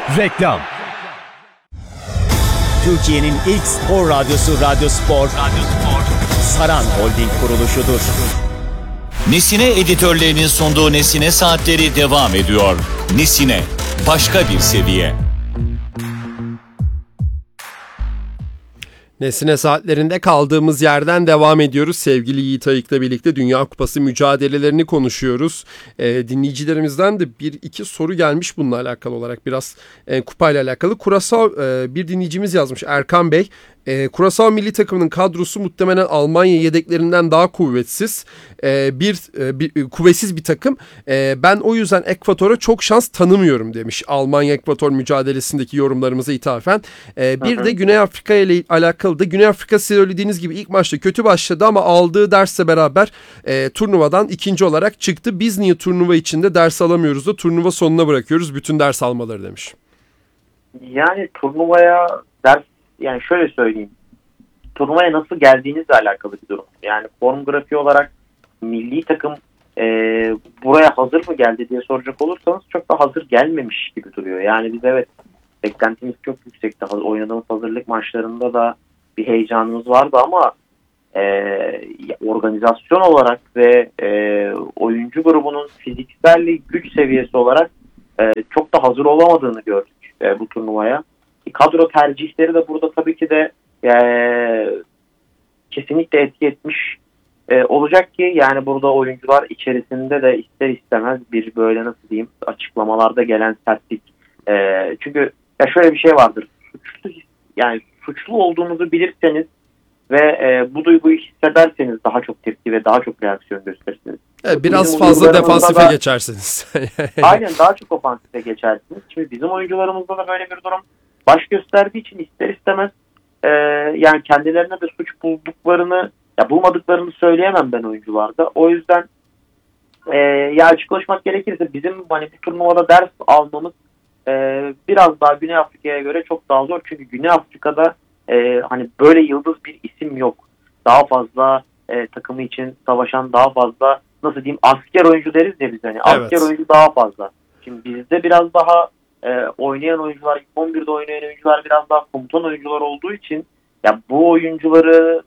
Reklam. Türkiye'nin ilk spor radyosu Radyo Spor, Saran Holding kuruluşudur. Nesine editörlerinin sunduğu Nesine Saatleri devam ediyor. Nesine, başka bir seviye. Nesine saatlerinde kaldığımız yerden devam ediyoruz. Sevgili Yiğit Ayık'la birlikte Dünya Kupası mücadelelerini konuşuyoruz. Dinleyicilerimizden de bir iki soru gelmiş bununla alakalı olarak. Biraz kupayla alakalı. Curaçao bir dinleyicimiz yazmış, Erkan Bey. Curaçao milli takımının kadrosu muhtemelen Almanya yedeklerinden daha kuvvetsiz. Kuvvetsiz bir takım. Ben o yüzden Ekvator'a çok şans tanımıyorum demiş. Almanya-Ekvator mücadelesindeki yorumlarımıza ithafen. Bir de Güney Afrika ile alakalı da, Güney Afrika söylediğiniz gibi ilk maçta kötü başladı ama aldığı dersle beraber turnuvadan ikinci olarak çıktı. Biz niye turnuva içinde ders alamıyoruz da turnuva sonuna bırakıyoruz bütün ders almaları demiş. Yani turnuvaya ders, yani şöyle söyleyeyim, turnuvaya nasıl geldiğinizle alakalı bir durum. Yani form grafiği olarak milli takım buraya hazır mı geldi diye soracak olursanız çok da hazır gelmemiş gibi duruyor. Yani biz evet, beklentimiz çok yüksekti. Oynadığımız hazırlık maçlarında da bir heyecanımız vardı ama organizasyon olarak ve oyuncu grubunun fiziksel güç seviyesi olarak çok da hazır olamadığını gördük bu turnuvaya. Kadro tercihleri de burada tabii ki de kesinlikle etki etmiş olacak ki, yani burada oyuncular içerisinde de ister istemez bir böyle, nasıl diyeyim, açıklamalarda gelen sertlik. Çünkü ya şöyle bir şey vardır. Suçlu olduğunuzu bilirseniz ve bu duyguyu hissederseniz daha çok tepki ve daha çok reaksiyon gösterirsiniz. Evet, biraz fazla defansife geçersiniz. Aynen, daha çok ofansife geçersiniz. Şimdi bizim oyuncularımızda da böyle bir durum baş gösterdiği için ister istemez yani kendilerine de suç bulmadıklarını söyleyemem ben oyuncularda. O yüzden ya açık konuşmak gerekirse bizim hani bu turnuvada ders almamız biraz daha Güney Afrika'ya göre çok daha zor. Çünkü Güney Afrika'da hani böyle yıldız bir isim yok. Daha fazla takımı için savaşan, daha fazla, nasıl diyeyim, asker oyuncu deriz ya biz, hani evet, asker oyuncu daha fazla. Şimdi bizde biraz daha oynayan oyuncular, 11'de oynayan oyuncular biraz daha komutan oyuncular olduğu için ya bu oyuncuları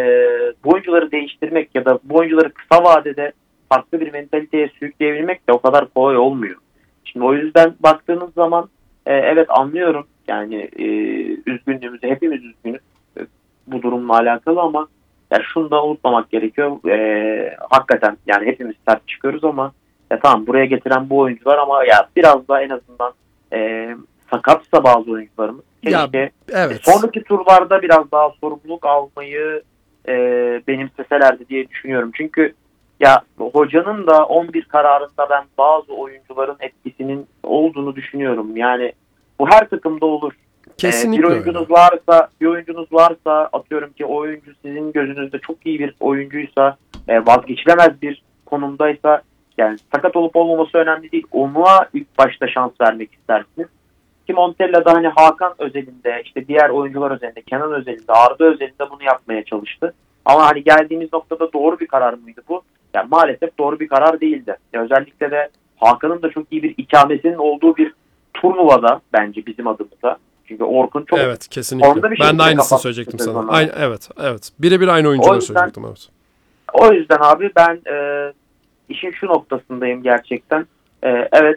değiştirmek ya da bu oyuncuları kısa vadede farklı bir mentaliteye sürükleyebilmek de o kadar kolay olmuyor. Şimdi o yüzden baktığınız zaman evet, anlıyorum yani üzgünlüğümüzü, hepimiz üzgünüz bu durumla alakalı ama ya şunu da unutmamak gerekiyor. Hakikaten yani hepimiz sert çıkıyoruz ama ya tamam, buraya getiren bu oyuncular ama ya biraz da en azından sakatsa bazı oyuncularımız keşke evet, sonraki turlarda biraz daha sorumluluk almayı benimseselerdi diye düşünüyorum. Çünkü ya hocanın da 11 kararında ben bazı oyuncuların etkisinin olduğunu düşünüyorum. Yani bu her takımda olur. Kesinlikle bir oyuncunuz varsa atıyorum ki o oyuncu sizin gözünüzde çok iyi bir oyuncuysa, vazgeçilemez bir konumdaysa, yani sakat olup olmaması önemli değil. Ona ilk başta şans vermek istersiniz. Ki Montella'da hani Hakan özelinde, işte diğer oyuncular özelinde, Kenan özelinde, Arda özelinde bunu yapmaya çalıştı. Ama hani geldiğimiz noktada doğru bir karar mıydı bu? Yani maalesef doğru bir karar değildi. Özellikle de Hakan'ın da çok iyi bir ikamesinin olduğu bir turnuvada bence bizim adımıza. Çünkü Orkun çok... Evet, kesinlikle. Ben de aynısını söyleyecektim sana. Evet. Birebir aynı oyuncuları söyleyecektim. Evet. O yüzden abi ben işin şu noktasındayım gerçekten. Evet,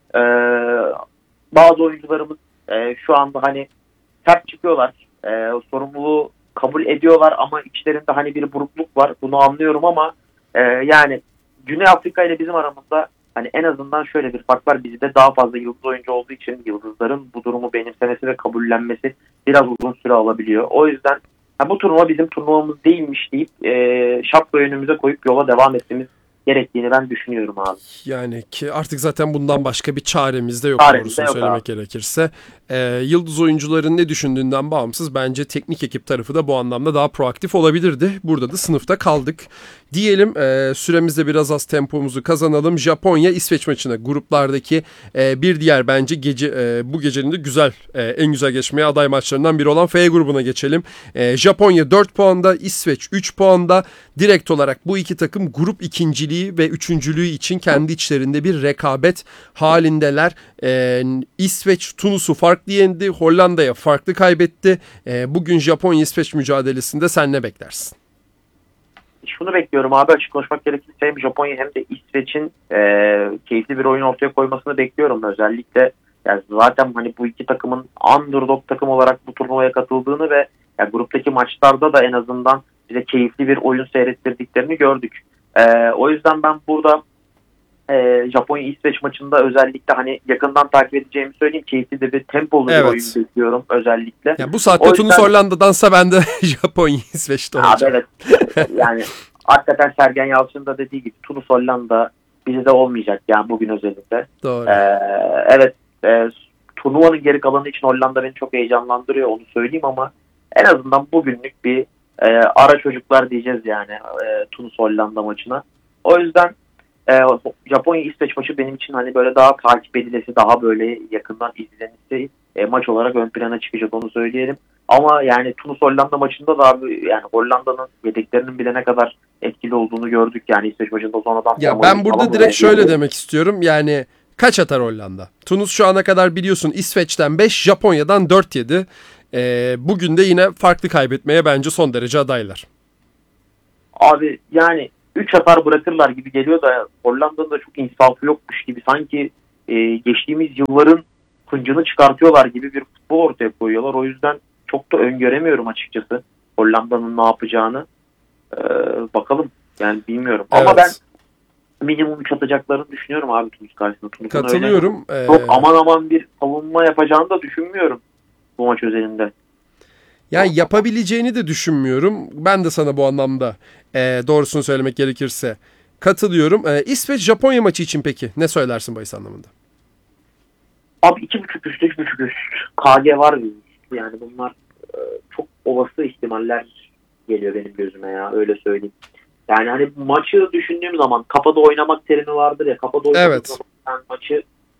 bazı oyuncularımız şu anda hani sert çıkıyorlar. Sorumluluğu kabul ediyorlar ama içlerinde hani bir burukluk var. Bunu anlıyorum ama yani Güney Afrika ile bizim aramızda hani en azından şöyle bir fark var. Bizde daha fazla yıldız oyuncu olduğu için yıldızların bu durumu benimsemesi ve kabullenmesi biraz uzun süre alabiliyor. O yüzden bu turnuva bizim turnuvamız değilmiş deyip şapkayı önümüze koyup yola devam etmemiz gerektiğini ben düşünüyorum abi. Yani ki artık zaten bundan başka bir çaremiz de yok, doğrusunu söylemek gerekirse. Yıldız oyuncuların ne düşündüğünden bağımsız bence teknik ekip tarafı da bu anlamda daha proaktif olabilirdi. Burada da sınıfta kaldık. Diyelim süremizde biraz az tempomuzu kazanalım. Japonya-İsveç maçına gruplardaki bir diğer bence bu gecenin de güzel en güzel geçmeye aday maçlarından biri olan F grubuna geçelim. Japonya 4 puanda, İsveç 3 puanda. Direkt olarak bu iki takım grup ikinciliği ve üçüncülüğü için kendi içlerinde bir rekabet halindeler. İsveç Tunus'u farklı yendi, Hollanda'ya farklı kaybetti. Bugün Japonya-İsveç mücadelesinde sen ne beklersin? Şunu bekliyorum abi, açık konuşmak gerekirse hem Japonya hem de İsveç'in keyifli bir oyun ortaya koymasını bekliyorum. Özellikle yani zaten hani bu iki takımın underdog takım olarak bu turnuvaya katıldığını ve yani gruptaki maçlarda da en azından bize keyifli bir oyun seyrettirdiklerini gördük. O yüzden ben burada Japonya-İsveç maçında özellikle hani yakından takip edeceğimi söyleyeyim. Keyifli de bir tempolu bir oyun bekliyorum özellikle. Yani bu saatte Tunus Hollanda'dansa ben de Japonya-İsveç'te olacağım. Evet. Yani hakikaten Sergen Yalçın'ın da dediği gibi Tunus Hollanda bizde olmayacak yani bugün özellikle. Doğru. Evet. Turnuvanın geri kalanı için Hollanda beni çok heyecanlandırıyor, onu söyleyeyim, ama en azından bugünlük bir ara çocuklar diyeceğiz yani Tunus Hollanda maçına. O yüzden Japonya-İsveç maçı benim için hani böyle daha takip edilesi, daha böyle yakından izlenisi maç olarak ön plana çıkacak, onu söyleyelim. Ama yani Tunus Hollanda maçında da abi yani Hollanda'nın yedeklerinin bile ne kadar etkili olduğunu gördük yani İsveç maçında sonradan. Ya ben burada direkt şöyle demek istiyorum. Yani kaç atar Hollanda? Tunus şu ana kadar biliyorsun İsveç'ten 5, Japonya'dan 4 yedi. Bugün de yine farklı kaybetmeye bence son derece adaylar. Abi yani 3 atar bırakırlar gibi geliyor da Hollanda'nın da çok insafı yokmuş gibi, sanki geçtiğimiz yılların hıncını çıkartıyorlar gibi bir futbol ortaya koyuyorlar. O yüzden çok da öngöremiyorum açıkçası Hollanda'nın ne yapacağını. Bakalım yani, bilmiyorum. Evet. Ama ben minimum 3 atacaklarını düşünüyorum abi Tunus karşısında. Tunus'un katılıyorum. Çok aman bir savunma yapacağını da düşünmüyorum bu maç özelinde. Yani yapabileceğini de düşünmüyorum. Ben de sana bu anlamda doğrusunu söylemek gerekirse katılıyorum. İsveç-Japonya maçı için peki ne söylersin bahis anlamında? Abi 2.5 üst, 3.5 üst. KG var bir üst. Yani bunlar çok olası ihtimaller geliyor benim gözüme ya, öyle söyleyeyim. Yani hani maçı düşündüğüm zaman kafada oynamak terimi vardır ya. Kafada oynamak zaman ben maçı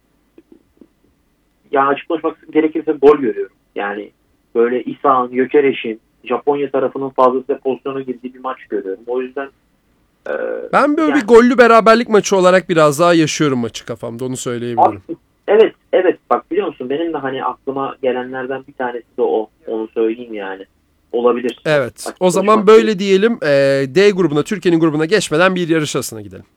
yani açık konuşmak gerekirse gol görüyorum. Yani böyle İsa'nın, Gökereş'in, Japonya tarafının fazlasıyla pozisyona girdiği bir maç görüyorum. O yüzden ben böyle bir gollü beraberlik maçı olarak biraz daha yaşıyorum maçı kafamda, onu söyleyebilirim. Evet bak biliyor musun, benim de hani aklıma gelenlerden bir tanesi de o. Onu söyleyeyim yani. Olabilir. Evet. O zaman böyle diyelim, D grubuna, Türkiye'nin grubuna geçmeden bir yarış arasına gidelim.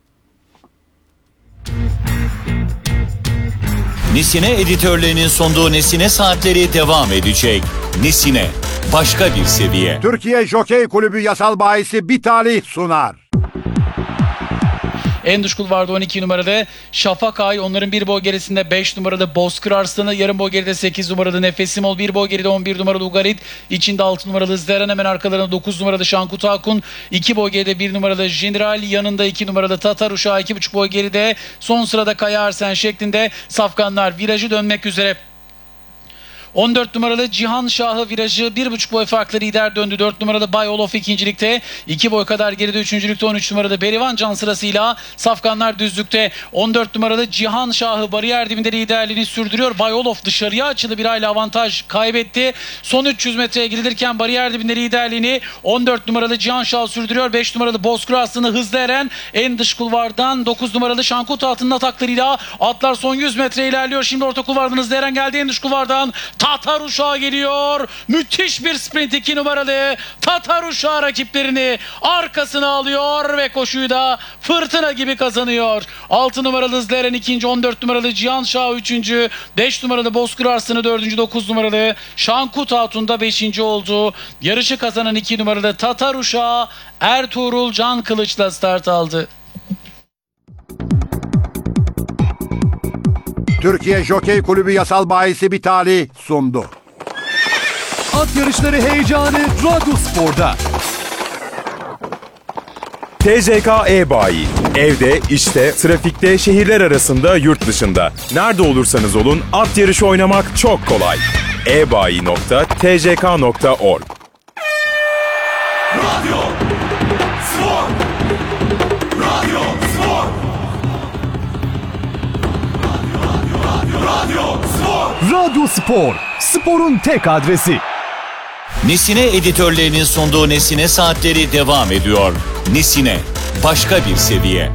Nesine editörlerinin sunduğu Nesine Saatleri devam edecek. Nesine, başka bir seviye. Türkiye Jokey Kulübü yasal bahisi Bitali sunar. En dış kulvarda 12 numarada Şafak Ay, onların bir boy gerisinde 5 numarada Bozkır Arslanı, yarım boy geride 8 numarada Nefesimol, bir boy geride 11 numaralı Ugarit, içinde 6 numaralı Zeren, hemen arkalarında 9 numaralı Şankut Akun, 2 boy geride 1 numaralı General, yanında 2 numaralı Tatar Uşağı, 2,5 boy geride son sırada Kaya Arsen şeklinde safkanlar virajı dönmek üzere. 14 numaralı Cihan Şahı virajı 1,5 boy farklı lider döndü. 4 numaralı Bay Olof ikincilikte. 2 boy kadar geride üçüncülükte 13 numaralı Berivan Can sırasıyla safkanlar düzlükte. 14 numaralı Cihan Şahı bariyer dibinde liderliğini sürdürüyor. Bay Olof dışarıya açılı bir hayli avantaj kaybetti. Son 300 metreye gidilirken bariyer dibinde liderliğini 14 numaralı Cihan Şahı sürdürüyor. 5 numaralı Bozkır Arslanı hızlı eren en dış kulvardan 9 numaralı Şankut altının ataklarıyla atlar son 100 metre ilerliyor. Şimdi orta kulvardan hızlı eren geldi, en dış kulvardan Tatar Uşağı geliyor. Müthiş bir sprint, 2 numaralı Tatar Uşağı rakiplerini arkasına alıyor ve koşuyu da fırtına gibi kazanıyor. 6 numaralı Hızlı Eren ikinci, 14 numaralı Cihan Şahı üçüncü, 5 numaralı Bozkır Arslanı dördüncü, 9 numaralı Şankut Hatun da 5. oldu. Yarışı kazanan 2 numaralı Tatar Uşağı Ertuğrul Can Kılıç'la start aldı. Türkiye Jokey Kulübü yasal bahisi Bitali sundu. At yarışları heyecanı Radyospor'da. TCK e-bayi. Evde, işte, trafikte, şehirler arasında, yurt dışında. Nerede olursanız olun at yarışı oynamak çok kolay. ebayi.tck.org. Radyo Spor. Sporun tek adresi. Nesine editörlerinin sunduğu Nesine Saatleri devam ediyor. Nesine, başka bir seviye.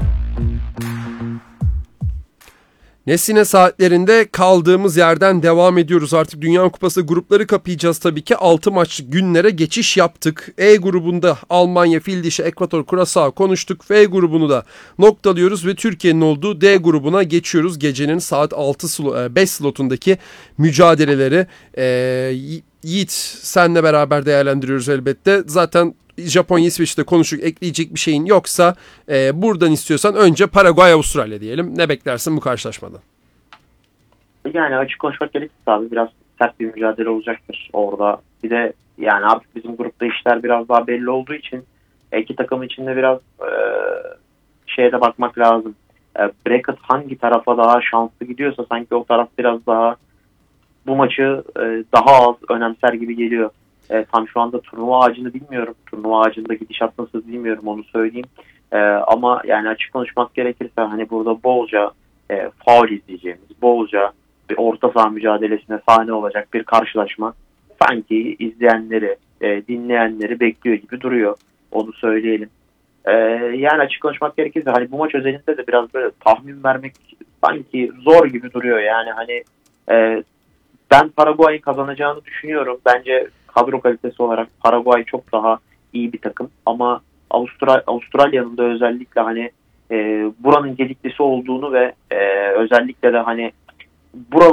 Nesine saatlerinde kaldığımız yerden devam ediyoruz. Artık Dünya Kupası grupları kapayacağız tabii ki. 6 maçlık günlere geçiş yaptık. E grubunda Almanya, Fil Dişi, Ekvator, Curaçao konuştuk. F grubunu da noktalıyoruz ve Türkiye'nin olduğu D grubuna geçiyoruz. Gecenin saat 5 slotundaki mücadeleleri. Yiğit senle beraber değerlendiriyoruz elbette. Zaten Japonya, İsveç'te konuştuk. Ekleyecek bir şeyin yoksa buradan istiyorsan önce Paraguay, Avustralya diyelim. Ne beklersin bu karşılaşmadan? Yani açık konuşmak gerekirse abi biraz sert bir mücadele olacaktır orada. Bir de yani artık bizim grupta işler biraz daha belli olduğu için iki takım içinde biraz şeye de bakmak lazım. Bracket hangi tarafa daha şanslı gidiyorsa sanki o taraf biraz daha bu maçı daha az önemser gibi geliyor. Tam şu anda turnuva ağacını bilmiyorum. Turnuva ağacında gidişat nasıl bilmiyorum, onu söyleyeyim. Ama yani açık konuşmak gerekirse hani burada bolca faul izleyeceğimiz, bolca bir orta saha mücadelesine sahne olacak bir karşılaşma sanki izleyenleri, dinleyenleri bekliyor gibi duruyor. Onu söyleyelim. Yani açık konuşmak gerekirse hani bu maç özelinde de biraz böyle tahmin vermek sanki zor gibi duruyor. Yani hani ben Paraguay'ın kazanacağını düşünüyorum. Bence kadro kalitesi olarak Paraguay çok daha iyi bir takım. Ama Avustralya'nın da özellikle hani buranın gediklisi olduğunu ve özellikle de hani buralı